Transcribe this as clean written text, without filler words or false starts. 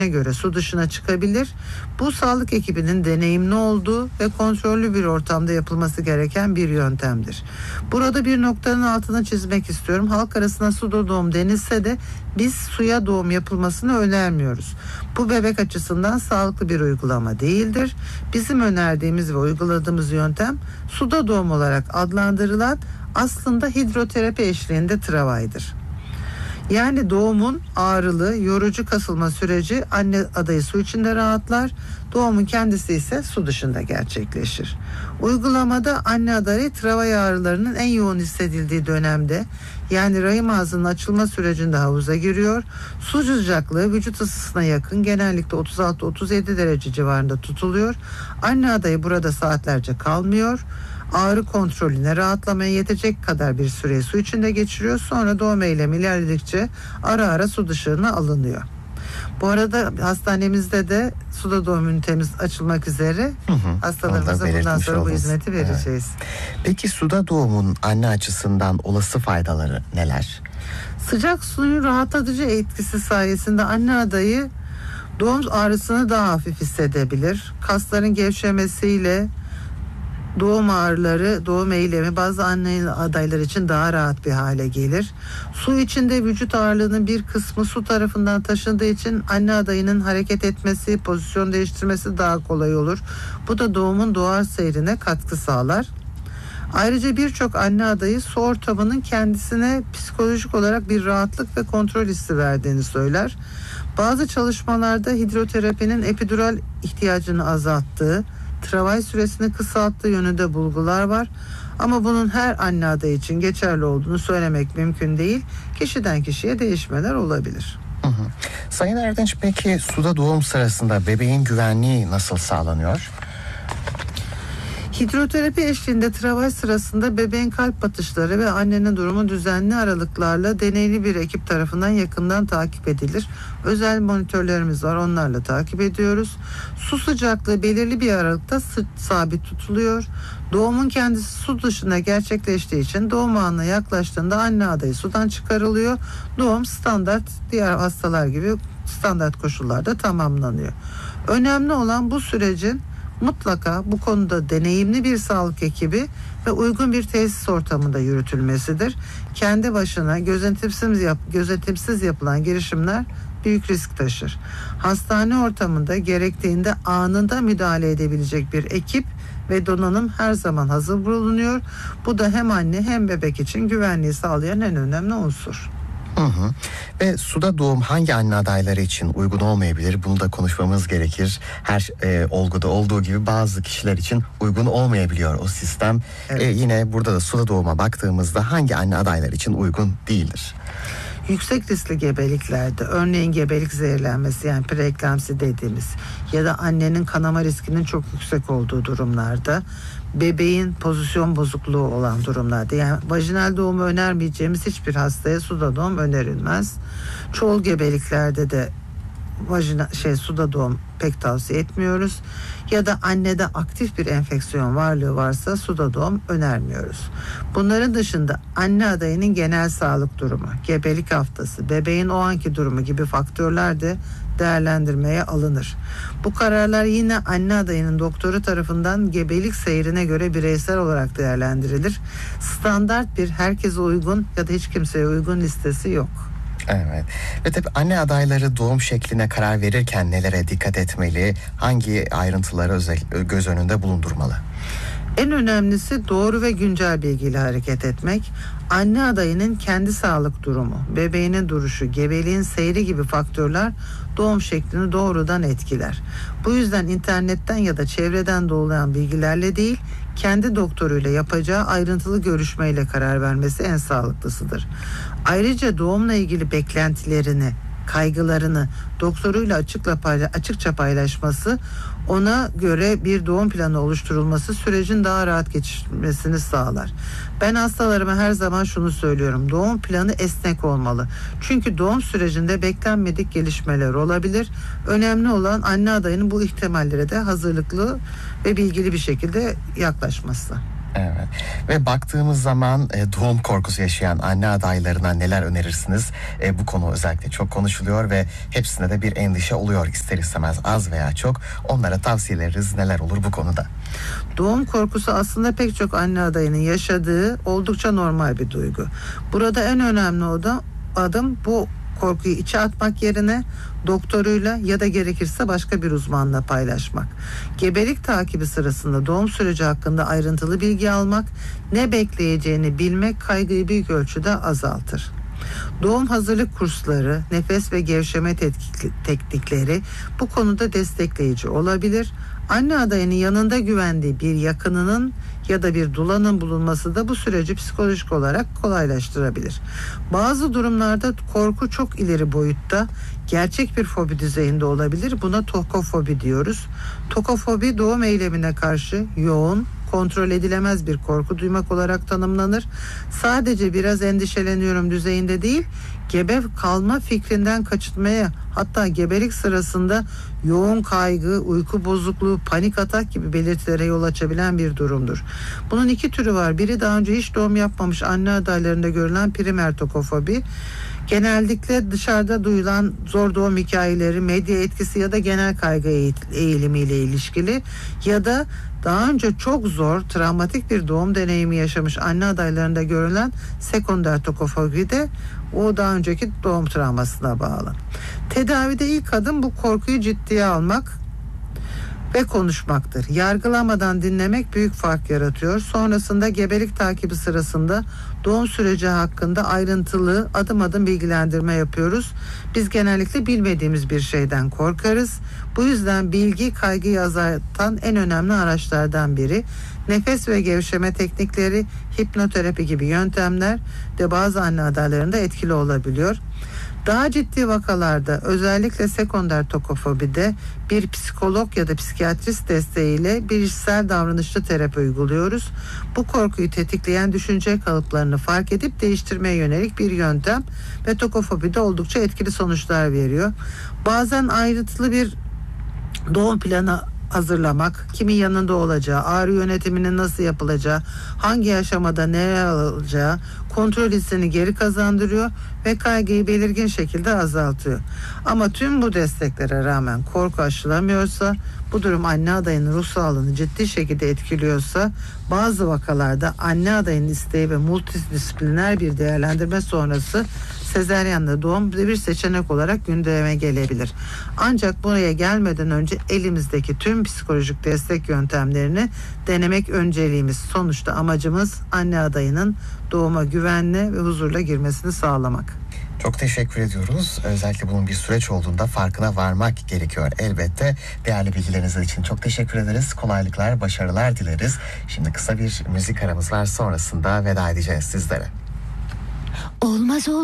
göre su dışına çıkabilir. Bu sağlık ekibinin deneyimli olduğu ve kontrollü bir ortamda yapılması gereken bir yöntemdir. Burada bir noktanın altını çizmek istiyorum. Halk arasında suda doğum denilse de biz suya doğum yapılmasını önermiyoruz. Bu bebek açısından sağlıklı bir uygulama değildir. Bizim önerdiğimiz ve uyguladığımız yöntem suda doğum olarak adlandırılan aslında hidroterapi eşliğinde travaydır. Yani doğumun ağrılı, yorucu kasılma süreci anne adayı su içinde rahatlar. Doğumun kendisi ise su dışında gerçekleşir. Uygulamada anne adayı travay ağrılarının en yoğun hissedildiği dönemde, yani rahim ağzının açılma sürecinde havuza giriyor. Su sıcaklığı vücut ısısına yakın, genellikle 36-37 derece civarında tutuluyor. Anne adayı burada saatlerce kalmıyor. Ağrı kontrolüne, rahatlamaya yetecek kadar bir süre su içinde geçiriyor. Sonra doğum eylemi ilerledikçe ara ara su dışına alınıyor. Bu arada hastanemizde de suda doğum ünitemiz açılmak üzere. Hastalarımıza bundan sonra bu hizmeti vereceğiz. Evet. Peki suda doğumun anne açısından olası faydaları neler? Sıcak suyun rahatlatıcı etkisi sayesinde anne adayı doğum ağrısını daha hafif hissedebilir. Kasların gevşemesiyle doğum ağrıları, doğum eylemi bazı anne adaylar için daha rahat bir hale gelir. Su içinde vücut ağırlığının bir kısmı su tarafından taşındığı için anne adayının hareket etmesi, pozisyon değiştirmesi daha kolay olur. Bu da doğumun doğal seyrine katkı sağlar. Ayrıca birçok anne adayı su ortamının kendisine psikolojik olarak bir rahatlık ve kontrol hissi verdiğini söyler. Bazı çalışmalarda hidroterapinin epidural ihtiyacını azalttığı, travay süresini kısalttığı yönünde bulgular var. Ama bunun her anne adayı için geçerli olduğunu söylemek mümkün değil. Kişiden kişiye değişmeler olabilir. Sayın Erdinç, peki suda doğum sırasında bebeğin güvenliği nasıl sağlanıyor? Hidroterapi eşliğinde travay sırasında bebeğin kalp atışları ve annenin durumu düzenli aralıklarla deneyli bir ekip tarafından yakından takip edilir. Özel monitörlerimiz var, onlarla takip ediyoruz. Su sıcaklığı belirli bir aralıkta sabit tutuluyor. Doğumun kendisi su dışında gerçekleştiği için doğum anına yaklaştığında anne adayı sudan çıkarılıyor. Doğum standart, diğer hastalar gibi standart koşullarda tamamlanıyor. Önemli olan bu sürecin mutlaka bu konuda deneyimli bir sağlık ekibi ve uygun bir tesis ortamında yürütülmesidir. Kendi başına gözetimsiz yapılan girişimler büyük risk taşır. Hastane ortamında gerektiğinde anında müdahale edebilecek bir ekip ve donanım her zaman hazır bulunuyor. Bu da hem anne hem bebek için güvenliği sağlayan en önemli unsur. Ve suda doğum hangi anne adayları için uygun olmayabilir? Bunu da konuşmamız gerekir. Her olguda olduğu gibi bazı kişiler için uygun olmayabiliyor o sistem. Evet. Yine burada da suda doğuma baktığımızda hangi anne adaylar için uygun değildir? Yüksek riskli gebeliklerde, örneğin gebelik zehirlenmesi, yani preeklamsi dediğimiz ya da annenin kanama riskinin çok yüksek olduğu durumlarda, bebeğin pozisyon bozukluğu olan durumlarda, yani vajinal doğumu önermeyeceğimiz hiçbir hastaya suda doğum önerilmez. Çoğul gebeliklerde de suda doğum pek tavsiye etmiyoruz. Ya da annede aktif bir enfeksiyon varlığı varsa suda doğum önermiyoruz. Bunların dışında anne adayının genel sağlık durumu, gebelik haftası, bebeğin o anki durumu gibi faktörler de değerlendirmeye alınır. Bu kararlar yine anne adayının doktoru tarafından gebelik seyrine göre bireysel olarak değerlendirilir. Standart bir herkese uygun ya da hiç kimseye uygun listesi yok. Evet. Ve tabii anne adayları doğum şekline karar verirken nelere dikkat etmeli? Hangi ayrıntıları göz önünde bulundurmalı? En önemlisi doğru ve güncel bilgiyle hareket etmek. Anne adayının kendi sağlık durumu, bebeğinin duruşu, gebeliğin seyri gibi faktörler doğum şeklini doğrudan etkiler. Bu yüzden internetten ya da çevreden dolayan bilgilerle değil, kendi doktoruyla yapacağı ayrıntılı görüşmeyle karar vermesi en sağlıklısıdır. Ayrıca doğumla ilgili beklentilerini, kaygılarını doktoruyla açıkça paylaşması, ona göre bir doğum planı oluşturulması sürecin daha rahat geçmesini sağlar. Ben hastalarıma her zaman şunu söylüyorum: doğum planı esnek olmalı. Çünkü doğum sürecinde beklenmedik gelişmeler olabilir. Önemli olan anne adayının bu ihtimallere de hazırlıklı ve bilgili bir şekilde yaklaşması. Evet. Ve baktığımız zaman doğum korkusu yaşayan anne adaylarına neler önerirsiniz? Bu konu özellikle çok konuşuluyor ve hepsine de bir endişe oluyor ister istemez, az veya çok. Onlara tavsiyeleriniz neler olur bu konuda? Doğum korkusu aslında pek çok anne adayının yaşadığı oldukça normal bir duygu. Burada en önemli adım bu korkuyu içe atmak yerine doktoruyla ya da gerekirse başka bir uzmanla paylaşmak. Gebelik takibi sırasında doğum süreci hakkında ayrıntılı bilgi almak, ne bekleyeceğini bilmek kaygıyı büyük ölçüde azaltır. Doğum hazırlık kursları, nefes ve gevşeme teknikleri bu konuda destekleyici olabilir. Anne adayının yanında güvendiği bir yakınının ya da bir dulanın bulunması da bu süreci psikolojik olarak kolaylaştırabilir. Bazı durumlarda korku çok ileri boyutta, gerçek bir fobi düzeyinde olabilir. Buna tokofobi diyoruz. Tokofobi doğum eylemine karşı yoğun, kontrol edilemez bir korku duymak olarak tanımlanır. Sadece biraz endişeleniyorum düzeyinde değil, gebe kalma fikrinden kaçınmaya, hatta gebelik sırasında yoğun kaygı, uyku bozukluğu, panik atak gibi belirtilere yol açabilen bir durumdur. Bunun iki türü var. Biri daha önce hiç doğum yapmamış anne adaylarında görülen primer tokofobi. Genellikle dışarıda duyulan zor doğum hikayeleri, medya etkisi ya da genel kaygı eğilimiyle ilişkili, ya da daha önce çok zor, travmatik bir doğum deneyimi yaşamış anne adaylarında görülen sekonder tokofobi de o daha önceki doğum travmasına bağlı. Tedavide ilk adım bu korkuyu ciddiye almak ve konuşmaktır. Yargılamadan dinlemek büyük fark yaratıyor. Sonrasında gebelik takibi sırasında doğum süreci hakkında ayrıntılı adım adım bilgilendirme yapıyoruz. Biz genellikle bilmediğimiz bir şeyden korkarız. Bu yüzden bilgi kaygıyı azaltan en önemli araçlardan biri. Nefes ve gevşeme teknikleri, hipnoterapi gibi yöntemler de bazı anne adaylarında etkili olabiliyor. Daha ciddi vakalarda, özellikle sekonder tokofobide, bir psikolog ya da psikiyatrist desteğiyle bilişsel davranışçı terapi uyguluyoruz. Bu korkuyu tetikleyen düşünce kalıplarını fark edip değiştirmeye yönelik bir yöntem ve tokofobide oldukça etkili sonuçlar veriyor. Bazen ayrıntılı bir doğum planı hazırlamak, kimin yanında olacağı, ağrı yönetiminin nasıl yapılacağı, hangi aşamada neler alacağı kontrol hissini geri kazandırıyor ve kaygıyı belirgin şekilde azaltıyor. Ama tüm bu desteklere rağmen korku aşılamıyorsa, bu durum anne adayının ruh sağlığını ciddi şekilde etkiliyorsa, bazı vakalarda anne adayının isteği ve multidisipliner bir değerlendirme sonrası sezaryenle doğum bir seçenek olarak gündeme gelebilir. Ancak buraya gelmeden önce elimizdeki tüm psikolojik destek yöntemlerini denemek önceliğimiz. Sonuçta amacımız anne adayının doğuma güvenli ve huzurla girmesini sağlamak. Çok teşekkür ediyoruz. Özellikle bunun bir süreç olduğunda farkına varmak gerekiyor elbette. Değerli bilgileriniz için çok teşekkür ederiz. Kolaylıklar, başarılar dileriz. Şimdi kısa bir müzik aramız var, sonrasında veda edeceğiz sizlere. Olmaz